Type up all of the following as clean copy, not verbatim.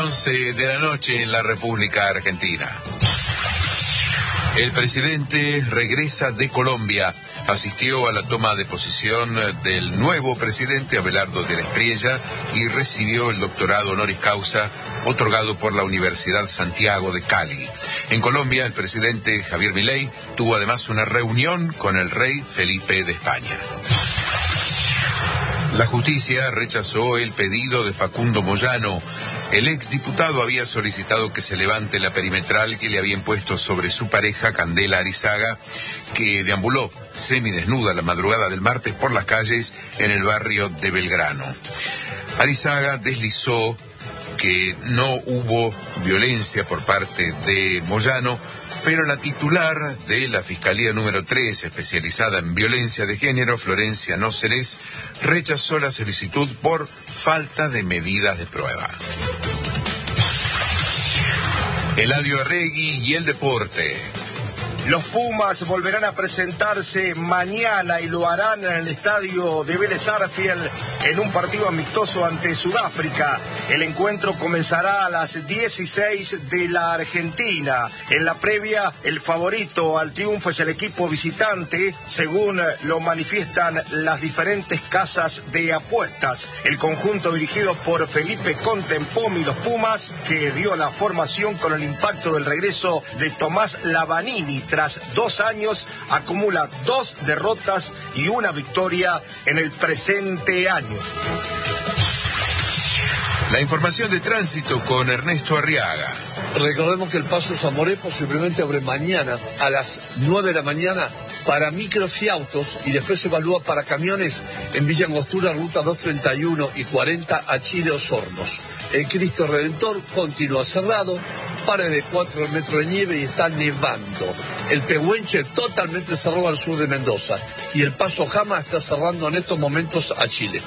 11 de la noche en la República Argentina. El presidente regresa de Colombia. Asistió a la toma de posesión del nuevo presidente Abelardo de la Espriella y recibió el doctorado honoris causa otorgado por la Universidad Santiago de Cali. En Colombia, el presidente Javier Milei tuvo además una reunión con el rey Felipe de España. La justicia rechazó el pedido de Facundo Moyano. El exdiputado había solicitado que se levante la perimetral que le había impuesto sobre su pareja Candela Arizaga, que deambuló semidesnuda la madrugada del martes por las calles en el barrio de Belgrano. Arizaga deslizó que no hubo violencia por parte de Moyano, pero la titular de la Fiscalía número 3, especializada en violencia de género, Florencia Nóceres, rechazó la solicitud por falta de medidas de prueba. Eladio Arregui y el deporte. Los Pumas volverán a presentarse mañana y lo harán en el estadio de Vélez Sarsfield en un partido amistoso ante Sudáfrica. El encuentro comenzará a las 16 de la Argentina. En la previa, el favorito al triunfo es el equipo visitante, según lo manifiestan las diferentes casas de apuestas. El conjunto dirigido por Felipe Contempom y los Pumas, que dio la formación con el impacto del regreso de Tomás Lavanini. Tras 2 años, acumula 2 derrotas y 1 victoria en el presente año. La información de tránsito con Ernesto Arriaga. Recordemos que el paso Zamoré posiblemente abre mañana a las 9 de la mañana para micros y autos y después se evalúa para camiones en Villa Angostura, ruta 231 y 40 a Chile Osornos. El Cristo Redentor continúa cerrado, pared de 4 metros de nieve y está nevando. El Pehuenche totalmente cerrado al sur de Mendoza y el paso Jama está cerrando en estos momentos a Chile.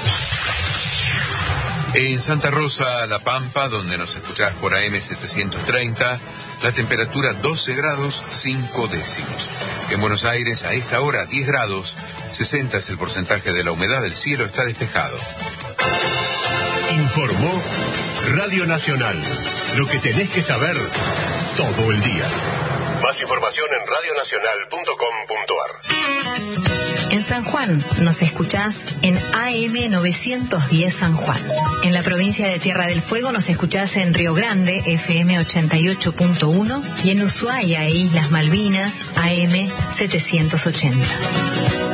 En Santa Rosa, La Pampa, donde nos escuchás por AM 730, la temperatura 12 grados 5 décimos. En Buenos Aires, a esta hora, 10 grados, 60 es el porcentaje de la humedad, el cielo está despejado. Informó Radio Nacional. Lo que tenés que saber todo el día. Más información en radionacional.com.ar. En San Juan nos escuchás en AM 910 San Juan. En la provincia de Tierra del Fuego nos escuchás en Río Grande, FM 88.1, y en Ushuaia e Islas Malvinas, AM 780.